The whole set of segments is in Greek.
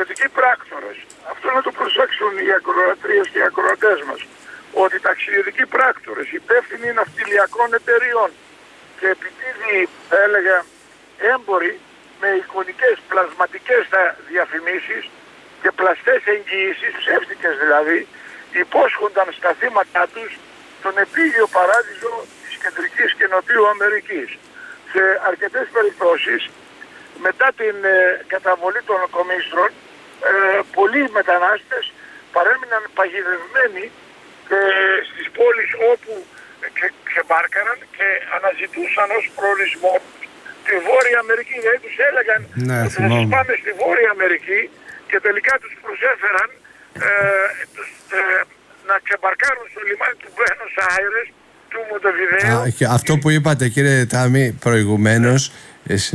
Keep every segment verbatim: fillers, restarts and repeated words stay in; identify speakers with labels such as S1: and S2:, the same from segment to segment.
S1: ταξιδιωτικοί πράκτορες, αυτό να το προσέξουν οι ακροατρίες και οι ακροατές μας, ότι οι ταξιδιωτικοί πράκτορες, υπεύθυνοι ναυτιλιακών εταιριών και επιτίδη, θα έλεγα, έμποροι με εικονικές, πλασματικές διαφημίσεις και πλαστές εγγυήσεις, ψεύτικες δηλαδή, υπόσχονταν στα θύματά τους τον επίγειο παράδεισο της Κεντρικής και Νοτιού Αμερικής. Σε αρκετές περιπτώσεις, μετά την ε, καταβολή των κομίστρων, ε, πολλοί μετανάστες παρέμειναν παγιδευμένοι ε, στις πόλεις όπου ξε, ξεμπάρκαραν και αναζητούσαν ως προορισμό τη Βόρεια Αμερική. Δηλαδή τους έλεγαν
S2: ναι,
S1: ότι θα σας πάμε στη Βόρεια Αμερική και τελικά τους προσέφεραν ε, τους, ε, να ξεμπαρκάρουν στο λιμάνι του Μπένος Άιρες, του Μοντεβιδέου.
S2: Αυτό που είπατε, κύριε Τάμι, προηγουμένως, σε,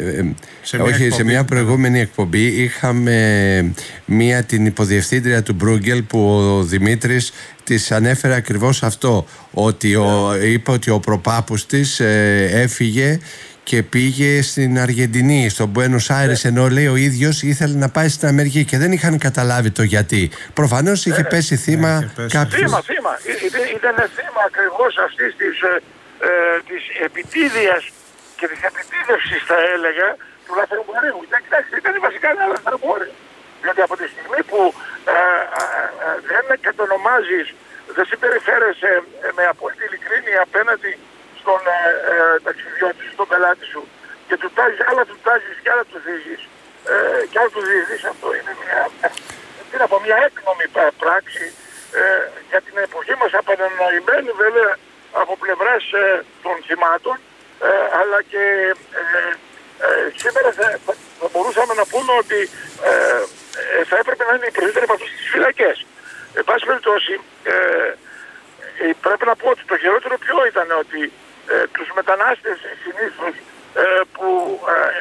S3: σε, μια
S2: όχι,
S3: εκπομπή,
S2: σε μια προηγούμενη εκπομπή είχαμε μία την υποδιευθύντρια του Μπρούγκελ που ο Δημήτρης της ανέφερε ακριβώς αυτό, ότι ο, είπε ότι ο προπάπους της ε, έφυγε και πήγε στην Αργεντινή, στον Μπουένος Άιρες, yeah. ενώ λέει ο ίδιος ήθελε να πάει στην Αμερική και δεν είχαν καταλάβει το γιατί. Προφανώς είχε yeah. πέσει θύμα
S1: yeah.
S2: κάποιος.
S1: Θύμα, θύμα. Ήταν θύμα ακριβώς αυτής της, ε, ε, της επιτίδιας και της επιτίδευσης, θα έλεγα, του λαθρεμπορίου. Κοιτάξτε, ήταν βασικά ένα λαθρεμπόριο. Διότι από τη στιγμή που ε, ε, ε, δεν κατονομάζεις, δεν συμπεριφέρεσαι με απόλυτη ειλικρίνεια απέναντι στον ε, ε, ταξιδιώτη σου, στον πελάτη σου, και του τάζεις, άλλα του τάζεις και άλλα του δίζεις, ε, και άλλα του δίζεις, αυτό είναι μια, είναι από μια έκνομη πράξη ε, για την εποχή μας, απανανοημένη βέβαια από πλευράς ε, των θυμάτων, ε, αλλά και ε, ε, σήμερα θα, θα μπορούσαμε να πούμε ότι ε, ε, θα έπρεπε να είναι οι περισσότεροι από αυτές τις φυλακές. Εν πάση περιπτώσει, ε, ε, πρέπει να πω ότι το χειρότερο ποιο ήταν, ότι ε, τους μετανάστες συνήθως ε, που ε,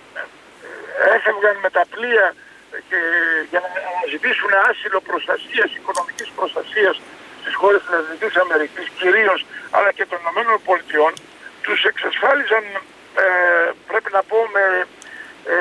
S1: ε, έφευγαν με τα πλοία και, για να αναζητήσουν άσυλο προστασίας, οικονομικής προστασίας στις χώρες της Λατινικής Αμερικής κυρίως, αλλά και των Ηνωμένων Πολιτειών, τους εξασφάλιζαν, ε, πρέπει να πω, με, ε,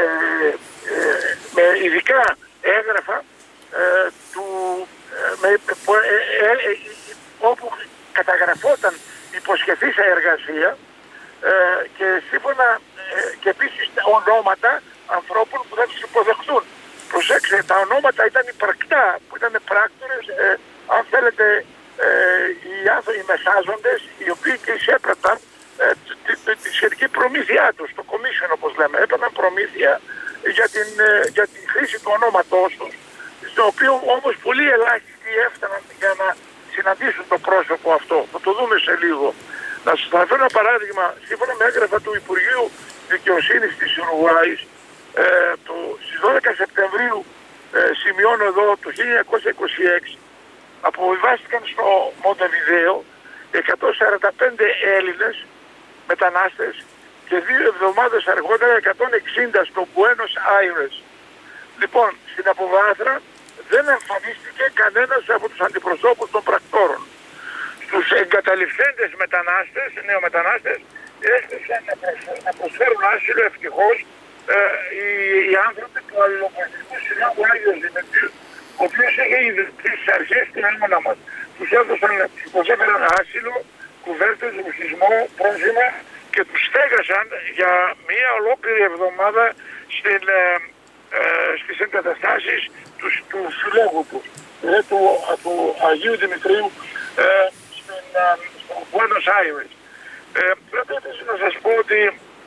S1: ε, με ειδικά έγγραφα ε, του, ε, με, ε, ε, ε, όπου καταγραφόταν υποσχεθήσα εργασία ε, και σύμφωνα ε, και επίσης ονόματα ανθρώπων που θα τους υποδεχτούν. Προσέξτε, τα ονόματα ήταν υπαρκτά, που ήταν πράκτορες, ε, αν θέλετε, ε, οι άνθρωποι, οι μεσάζοντες, οι οποίοι και εισέπραταν ε, τη, τη, τη σχετική προμήθειά τους, το commission όπως λέμε, έπαιρναν προμήθεια για την, ε, για την χρήση του ονόματός τους, στο οποίο όμως πολύ ελάχιστοι έφταναν για να συναντήσουν το πρόσωπο αυτό. Θα το δούμε σε λίγο. Να σας αναφέρω ένα παράδειγμα. Σύμφωνα με έγγραφα του Υπουργείου Δικαιοσύνης της Ουρουγουάης, ε, το, στις δώδεκα Σεπτεμβρίου, ε, σημειώνω εδώ, το χίλια εννιακόσια είκοσι έξι, αποβιβάστηκαν στο Μοντεβιδέο εκατόν σαράντα πέντε Έλληνες μετανάστες και δύο εβδομάδες αργότερα εκατόν εξήντα στο Μπουένος Άιρες. Λοιπόν, στην αποβάθρα δεν εμφανίστηκε κανένας από τους αντιπροσώπους των πρακτόρων. Στους εγκαταλειφθέντες μετανάστες, νεομετανάστες, έστησαν να προσφέρουν άσυλο ευτυχώς ε, οι, οι άνθρωποι του Αλληλοπαθητικού Συλλόγου Άγιος Δημητρίου, ο οποίος είχε ιδρυθεί στις αρχές στην άμμονα μας. Τους έδωσαν, τους προσέφεραν άσυλο, κουβέρτες, ρουφισμό, πρόζημα και τους στέγασαν για μία ολόκληρη εβδομάδα στην, ε, ε, στις εγκαταστάσεις του, του συλλόγου του, ε, του, του Αγίου Δημητρίου ε, στην, ε, στο Buenos Aires. Ε, πρέπει επίσης να σας πω ότι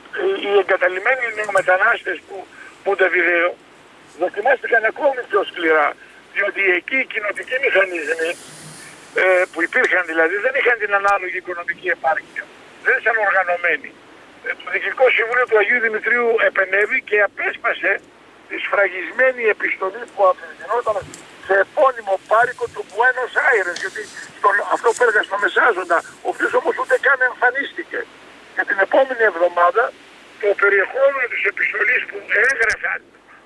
S1: οι εγκαταλειμμένοι νεομετανάστες του Μοντεβιδέο δοκιμάστηκαν ακόμη πιο σκληρά, διότι εκεί οι κοινοτικοί μηχανισμοί ε, που υπήρχαν δηλαδή δεν είχαν την ανάλογη οικονομική επάρκεια, δεν ήταν οργανωμένοι. Ε, το Διοικητικό Συμβούλιο του Αγίου Δημητρίου επενέβη και απέσπασε τη σφραγισμένη επιστολή που απευθυνόταν σε επώνυμο πάρικο του Buenos Aires, γιατί στον, αυτό που έλεγα στο μεσάζοντα, ο οποίος όμως ούτε καν εμφανίστηκε. Και την επόμενη εβδομάδα το περιεχόμενο της επιστολής που έγραφαν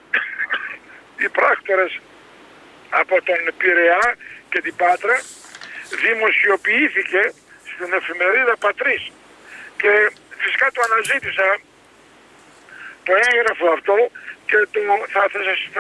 S1: οι πράκτορες από τον Πειραιά και την Πάτρα δημοσιοποιήθηκε στην εφημερίδα Πατρίς. Και φυσικά το αναζήτησα το έγγραφο αυτό και το, θα, θα σας